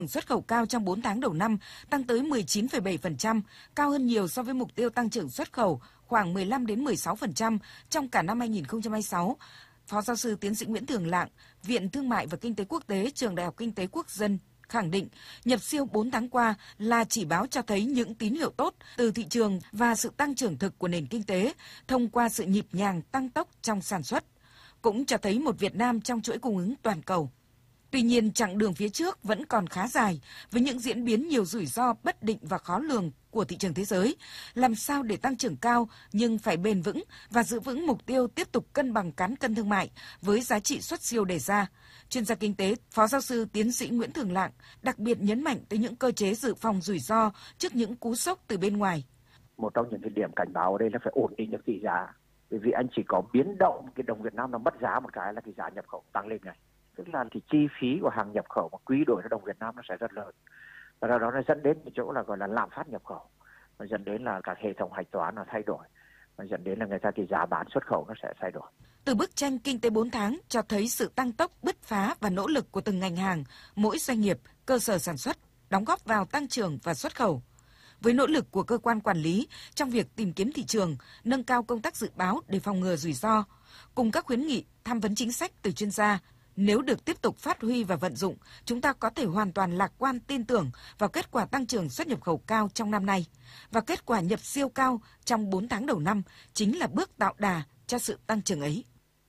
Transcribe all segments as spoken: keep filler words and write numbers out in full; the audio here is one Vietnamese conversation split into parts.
Xuất khẩu cao trong bốn tháng đầu năm tăng tới mười chín phẩy bảy phần trăm, cao hơn nhiều so với mục tiêu tăng trưởng xuất khẩu khoảng mười lăm đến mười sáu phần trăm trong cả năm hai nghìn không trăm hai mươi sáu. Phó giáo sư tiến sĩ Nguyễn Thường Lạng, Viện Thương mại và Kinh tế Quốc tế, Trường Đại học Kinh tế Quốc dân khẳng định nhập siêu bốn tháng qua là chỉ báo cho thấy những tín hiệu tốt từ thị trường và sự tăng trưởng thực của nền kinh tế thông qua sự nhịp nhàng tăng tốc trong sản xuất, cũng cho thấy một Việt Nam trong chuỗi cung ứng toàn cầu. Tuy nhiên, chặng đường phía trước vẫn còn khá dài với những diễn biến nhiều rủi ro bất định và khó lường của thị trường thế giới. Làm sao để tăng trưởng cao nhưng phải bền vững và giữ vững mục tiêu tiếp tục cân bằng cán cân thương mại với giá trị xuất siêu đề ra. Chuyên gia kinh tế, Phó giáo sư tiến sĩ Nguyễn Thường Lạng đặc biệt nhấn mạnh tới những cơ chế dự phòng rủi ro trước những cú sốc từ bên ngoài. Một trong những cái điểm cảnh báo ở đây là phải ổn định được tỷ giá. Bởi vì anh chỉ có biến động cái đồng Việt Nam nó mất giá một cái là cái giá nhập khẩu tăng lên ngay. Tức là thì chi phí của hàng nhập khẩu mà quy đổi ra đồng Việt Nam nó sẽ rất lớn. Và do đó nó dẫn đến cái chỗ là gọi là lạm phát nhập khẩu. Nó dẫn đến là cả hệ thống hạch toán nó thay đổi. Nó dẫn đến là người ta thì giá bán xuất khẩu nó sẽ thay đổi. Từ bức tranh kinh tế bốn tháng cho thấy sự tăng tốc, bứt phá và nỗ lực của từng ngành hàng, mỗi doanh nghiệp, cơ sở sản xuất đóng góp vào tăng trưởng và xuất khẩu. Với nỗ lực của cơ quan quản lý trong việc tìm kiếm thị trường, nâng cao công tác dự báo để phòng ngừa rủi ro, cùng các khuyến nghị, tham vấn chính sách từ chuyên gia, nếu được tiếp tục phát huy và vận dụng, chúng ta có thể hoàn toàn lạc quan tin tưởng vào kết quả tăng trưởng xuất nhập khẩu cao trong năm nay. Và kết quả nhập siêu cao trong bốn tháng đầu năm chính là bước tạo đà cho sự tăng trưởng ấy.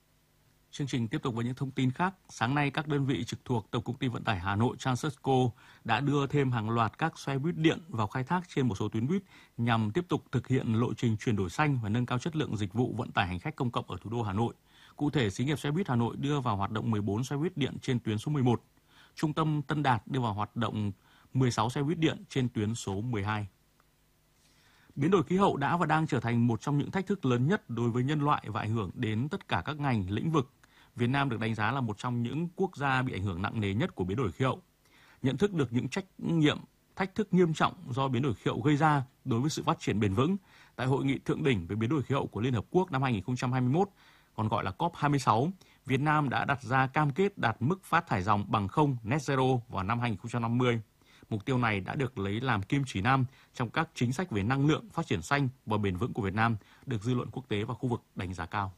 Chương trình tiếp tục với những thông tin khác. Sáng nay, các đơn vị trực thuộc Tổng công ty Vận tải Hà Nội Transexco đã đưa thêm hàng loạt các xe buýt điện vào khai thác trên một số tuyến buýt nhằm tiếp tục thực hiện lộ trình chuyển đổi xanh và nâng cao chất lượng dịch vụ vận tải hành khách công cộng ở thủ đô Hà Nội. Cụ thể, xí nghiệp xe buýt Hà Nội đưa vào hoạt động mười bốn xe buýt điện trên tuyến số mười một. Trung tâm Tân Đạt đưa vào hoạt động mười sáu xe buýt điện trên tuyến số mười hai. Biến đổi khí hậu đã và đang trở thành một trong những thách thức lớn nhất đối với nhân loại và ảnh hưởng đến tất cả các ngành, lĩnh vực. Việt Nam được đánh giá là một trong những quốc gia bị ảnh hưởng nặng nề nhất của biến đổi khí hậu. Nhận thức được những trách nhiệm, thách thức nghiêm trọng do biến đổi khí hậu gây ra đối với sự phát triển bền vững, tại Hội nghị thượng đỉnh về biến đổi khí hậu của Liên Hợp Quốc năm hai nghìn không trăm hai mươi mốt, còn gọi là C O P hai mươi sáu, Việt Nam đã đặt ra cam kết đạt mức phát thải ròng bằng không net zero vào năm hai nghìn không trăm năm mươi. Mục tiêu này đã được lấy làm kim chỉ nam trong các chính sách về năng lượng, phát triển xanh và bền vững của Việt Nam, được dư luận quốc tế và khu vực đánh giá cao.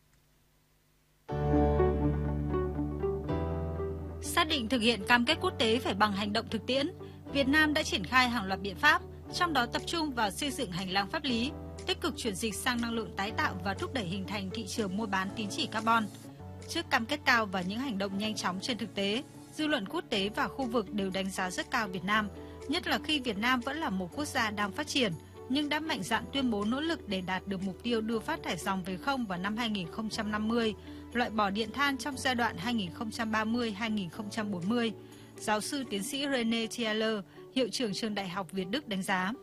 Xác định thực hiện cam kết quốc tế phải bằng hành động thực tiễn, Việt Nam đã triển khai hàng loạt biện pháp, trong đó tập trung vào xây dựng hành lang pháp lý, tích cực chuyển dịch sang năng lượng tái tạo và thúc đẩy hình thành thị trường mua bán tín chỉ carbon. Trước cam kết cao và những hành động nhanh chóng trên thực tế, dư luận quốc tế và khu vực đều đánh giá rất cao Việt Nam, nhất là khi Việt Nam vẫn là một quốc gia đang phát triển, nhưng đã mạnh dạn tuyên bố nỗ lực để đạt được mục tiêu đưa phát thải ròng về không vào năm hai nghìn không trăm năm mươi, loại bỏ điện than trong giai đoạn hai nghìn không trăm ba mươi đến hai nghìn không trăm bốn mươi. Giáo sư tiến sĩ René Thiele, hiệu trưởng trường Đại học Việt Đức đánh giá.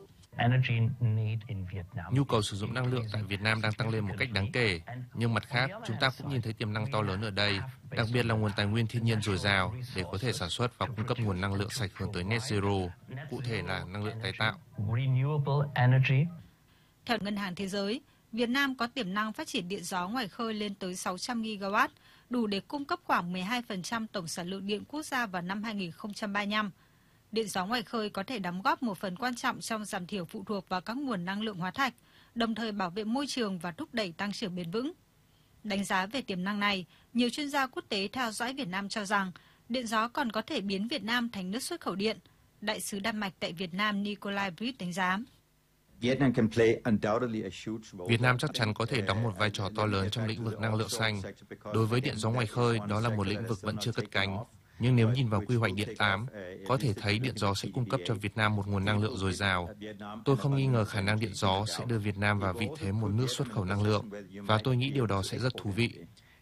Nhu cầu sử dụng năng lượng tại Việt Nam đang tăng lên một cách đáng kể, nhưng mặt khác, chúng ta cũng nhìn thấy tiềm năng to lớn ở đây, đặc biệt là nguồn tài nguyên thiên nhiên dồi dào để có thể sản xuất và cung cấp nguồn năng lượng sạch hướng tới net zero, cụ thể là năng lượng tái tạo. Theo Ngân hàng Thế giới, Việt Nam có tiềm năng phát triển điện gió ngoài khơi lên tới sáu trăm gigawatt, đủ để cung cấp khoảng mười hai phần trăm tổng sản lượng điện quốc gia vào năm hai nghìn không trăm ba mươi lăm. Điện gió ngoài khơi có thể đóng góp một phần quan trọng trong giảm thiểu phụ thuộc vào các nguồn năng lượng hóa thạch, đồng thời bảo vệ môi trường và thúc đẩy tăng trưởng bền vững. Đánh giá về tiềm năng này, nhiều chuyên gia quốc tế theo dõi Việt Nam cho rằng điện gió còn có thể biến Việt Nam thành nước xuất khẩu điện. Đại sứ Đan Mạch tại Việt Nam Nikolai Britt đánh giá. Việt Nam chắc chắn có thể đóng một vai trò to lớn trong lĩnh vực năng lượng xanh. Đối với điện gió ngoài khơi, đó là một lĩnh vực vẫn chưa cất cánh. Nhưng nếu nhìn vào quy hoạch điện tám, có thể thấy điện gió sẽ cung cấp cho Việt Nam một nguồn năng lượng dồi dào. Tôi không nghi ngờ khả năng điện gió sẽ đưa Việt Nam vào vị thế một nước xuất khẩu năng lượng, và tôi nghĩ điều đó sẽ rất thú vị.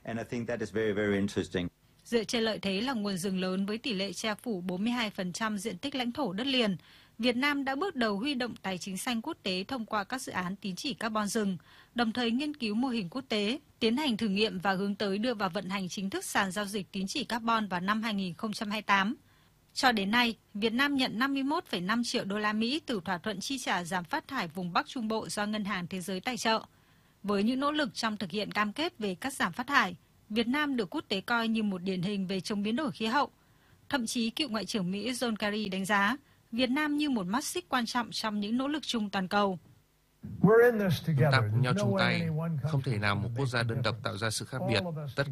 Dựa trên lợi thế là nguồn rừng lớn với tỷ lệ che phủ bốn mươi hai phần trăm diện tích lãnh thổ đất liền, Việt Nam đã bước đầu huy động tài chính xanh quốc tế thông qua các dự án tín chỉ carbon rừng, đồng thời nghiên cứu mô hình quốc tế, tiến hành thử nghiệm và hướng tới đưa vào vận hành chính thức sàn giao dịch tín chỉ carbon vào năm hai nghìn không trăm hai mươi tám. Cho đến nay, Việt Nam nhận năm mươi mốt phẩy năm triệu đô la Mỹ từ thỏa thuận chi trả giảm phát thải vùng Bắc Trung Bộ do Ngân hàng Thế giới tài trợ. Với những nỗ lực trong thực hiện cam kết về cắt giảm phát thải, Việt Nam được quốc tế coi như một điển hình về chống biến đổi khí hậu. Thậm chí cựu Ngoại trưởng Mỹ John Kerry đánh giá Việt Nam như một mắt xích quan trọng trong những nỗ lực chung toàn cầu. Chúng ta cùng nhau chung tay, không thể nào một quốc gia đơn độc tạo ra sự khác biệt. Tất